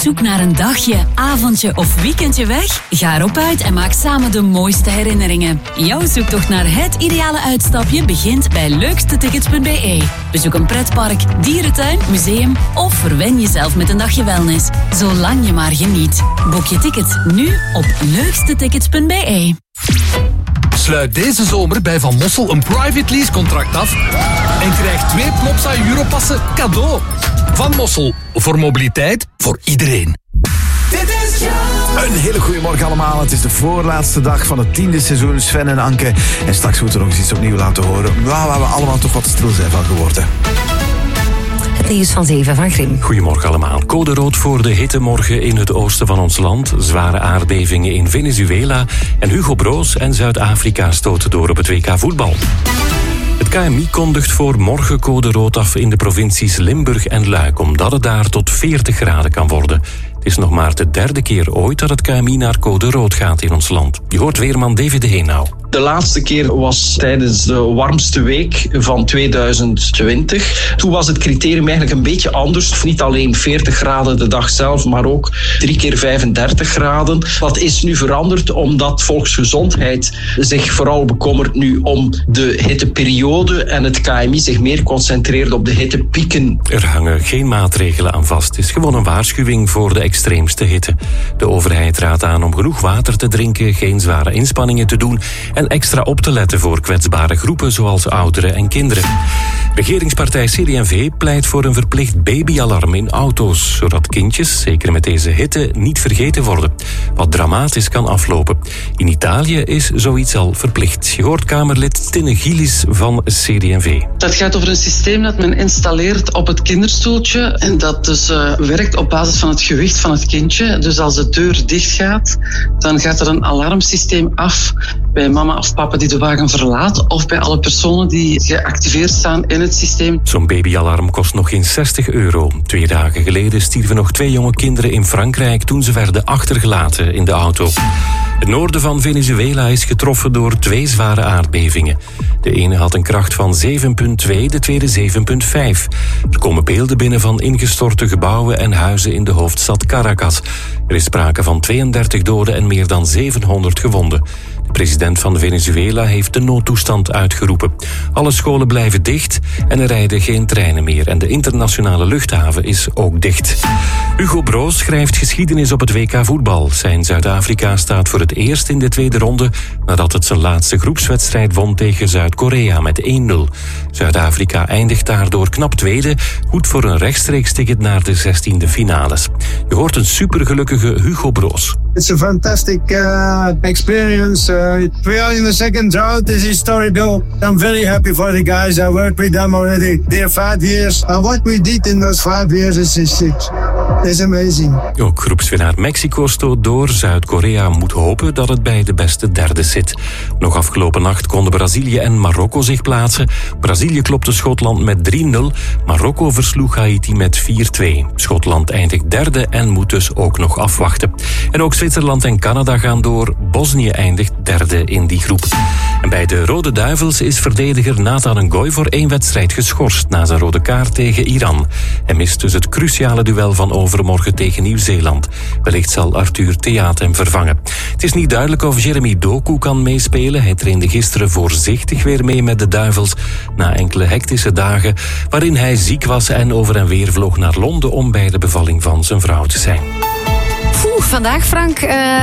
zoek naar een dagje, avondje of weekendje weg? Ga erop uit en maak samen de mooiste herinneringen. Jouw zoektocht naar het ideale uitstapje begint bij leukstetickets.be. Bezoek een pretpark, dierentuin, museum of verwen jezelf met een dagje wellness. Zolang je maar geniet. Boek je tickets nu op leukstetickets.be. Sluit deze zomer bij Van Mossel een private lease contract af en krijg 2 Plopsa Europassen cadeau. Van Mossel, voor mobiliteit, voor iedereen. Een hele goede morgen allemaal. Het is de voorlaatste dag van het 10e seizoen Sven en Anke. En straks moeten we nog eens iets opnieuw laten horen waar we allemaal toch wat stil zijn van geworden. Het nieuws van 7 van Grim. Goedemorgen allemaal. Code rood voor de hitte morgen in het oosten van ons land. Zware aardbevingen in Venezuela. En Hugo Broos en Zuid-Afrika stoten door op het WK voetbal. Het KMI kondigt voor morgen code rood af in de provincies Limburg en Luik, omdat het daar tot 40 graden kan worden. Het is nog maar de 3e keer ooit dat het KMI naar code rood gaat in ons land. Je hoort weerman David de Heenau. De laatste keer was tijdens de warmste week van 2020. Toen was het criterium eigenlijk een beetje anders. Niet alleen 40 graden de dag zelf, maar ook 3 keer 35 graden. Dat is nu veranderd omdat volksgezondheid zich vooral bekommert nu om de hitteperiode en het KMI zich meer concentreert op de hittepieken. Er hangen geen maatregelen aan vast. Het is gewoon een waarschuwing voor de extreemste hitte. De overheid raadt aan om genoeg water te drinken, geen zware inspanningen te doen en extra op te letten voor kwetsbare groepen zoals ouderen en kinderen. Regeringspartij CD&V pleit voor een verplicht babyalarm in auto's, zodat kindjes, zeker met deze hitte, niet vergeten worden. Wat dramatisch kan aflopen. In Italië is zoiets al verplicht. Je hoort Kamerlid Tinne Gielis van CD&V. Dat gaat over een systeem dat men installeert op het kinderstoeltje en dat dus werkt op basis van het gewicht van het kindje. Dus als de deur dicht gaat, dan gaat er een alarmsysteem af bij mama of papa die de wagen verlaat of bij alle personen die geactiveerd staan in het systeem. Zo'n babyalarm kost nog geen €60. 2 dagen geleden stierven nog 2 jonge kinderen in Frankrijk toen ze werden achtergelaten in de auto. Het noorden van Venezuela is getroffen door 2 zware aardbevingen. De ene had een kracht van 7,2, de tweede 7,5. Er komen beelden binnen van ingestorte gebouwen en huizen in de hoofdstad Caracas. Er is sprake van 32 doden en meer dan 700 gewonden. De president van Venezuela heeft de noodtoestand uitgeroepen. Alle scholen blijven dicht en er rijden geen treinen meer. En de internationale luchthaven is ook dicht. Hugo Broos schrijft geschiedenis op het WK voetbal. Zijn Zuid-Afrika staat voor het eerst in de tweede ronde nadat het zijn laatste groepswedstrijd won tegen Zuid-Korea met 1-0. Zuid-Afrika eindigt daardoor knap tweede, goed voor een rechtstreeks ticket naar de 16e finales. Je hoort een supergelukkige Hugo Broos. It's a fantastic experience. We are in the second round. This is historical. I'm very happy for the guys. I worked with them already. They're 5 years. And what we did in those 5 years is amazing. Ook groepswinnaar Mexico stoot door. Zuid-Korea moet hopen dat het bij de beste derde zit. Nog afgelopen nacht konden Brazilië en Marokko zich plaatsen. Brazilië klopte Schotland met 3-0. Marokko versloeg Haiti met 4-2. Schotland eindigt derde en moet dus ook nog afwachten. En ook Zwitserland en Canada gaan door. Bosnië eindigt derde in die groep. En bij de Rode Duivels is verdediger Nathan Ngoy voor 1 wedstrijd geschorst na zijn rode kaart tegen Iran. Hij mist dus het cruciale duel van overmorgen tegen Nieuw-Zeeland. Wellicht zal Arthur Theaat hem vervangen. Het is niet duidelijk of Jeremy Doku kan meespelen. Hij trainde gisteren voorzichtig weer mee met de Duivels na enkele hectische dagen waarin hij ziek was en over en weer vloog naar Londen om bij de bevalling van zijn vrouw te zijn. Vandaag, Frank,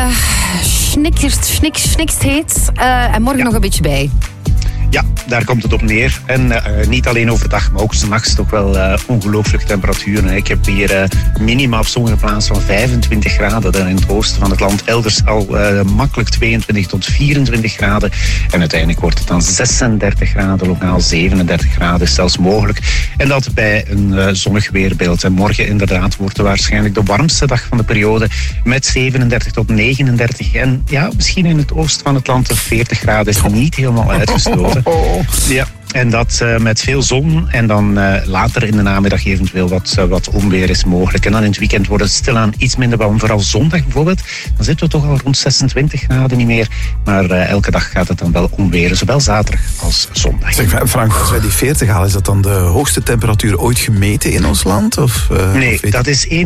snikst heet. En morgen nog een beetje bij. Ja, daar komt het op neer. En niet alleen overdag, maar ook 's nachts toch wel ongelooflijke temperaturen. Ik heb hier minima op sommige plaatsen van 25 graden. Dan in het oosten van het land elders al makkelijk 22 tot 24 graden. En uiteindelijk wordt het dan 36 graden, lokaal 37 graden is zelfs mogelijk. En dat bij een zonnig weerbeeld. En morgen inderdaad wordt het waarschijnlijk de warmste dag van de periode met 37 tot 39. En ja, misschien in het oosten van het land de 40 graden is niet helemaal uitgesloten. Ja. En dat met veel zon en dan later in de namiddag eventueel wat onweer is mogelijk. En dan in het weekend wordt het stilaan iets minder warm. Vooral zondag bijvoorbeeld. Dan zitten we toch al rond 26 graden niet meer. Maar elke dag gaat het dan wel onweren. Zowel zaterdag als zondag. Zeg, Frank, als wij die 40 halen, is dat dan de hoogste temperatuur ooit gemeten in ons land? Nee, dat is 41,3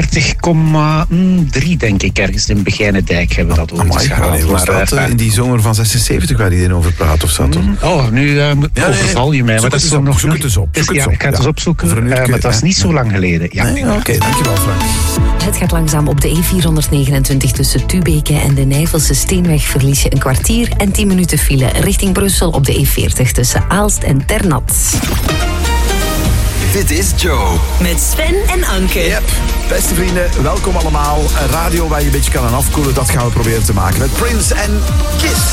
denk ik. Ergens in Begijnendijk hebben we dat ooit eens gehaald. Was dat in die zomer van 76 waar iedereen over praat of zat? Nu overval je mij. Maar dat is nog zoek het eens op. Ik ga het eens opzoeken, maar dat is niet zo lang geleden. Ja. Oké, dankjewel Frank. Het gaat langzaam op de E429 tussen Tubeke en de Nijvelse Steenweg verlies je een kwartier en 10 minuten file richting Brussel op de E40 tussen Aalst en Ternat. Dit is Joe. Met Sven en Anke. Yep. Beste vrienden, welkom allemaal. Een radio waar je een beetje kan aan afkoelen, dat gaan we proberen te maken met Prince en Kiss.